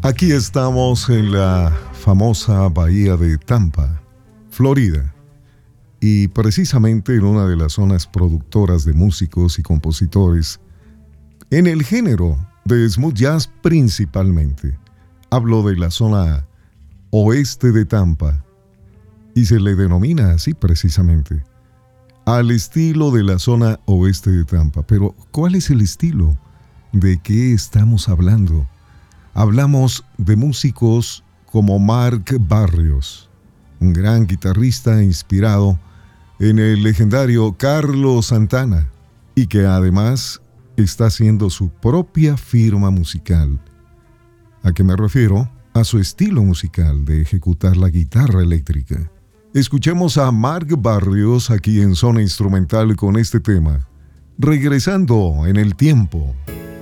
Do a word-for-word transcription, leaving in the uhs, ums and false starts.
Aquí estamos en la famosa bahía de Tampa, Florida, y precisamente en una de las zonas productoras de músicos y compositores en el género de smooth jazz principalmente. Hablo de la zona oeste de Tampa y se le denomina así precisamente, al estilo de la zona oeste de Tampa. Pero, ¿cuál es el estilo? ¿De qué estamos hablando? Hablamos de músicos como Mark Barrios, un gran guitarrista inspirado en el legendario Carlos Santana y que además está haciendo su propia firma musical. ¿A qué me refiero? A su estilo musical de ejecutar la guitarra eléctrica. Escuchemos a Mark Barrios aquí en Zona Instrumental con este tema, Regresando en el Tiempo.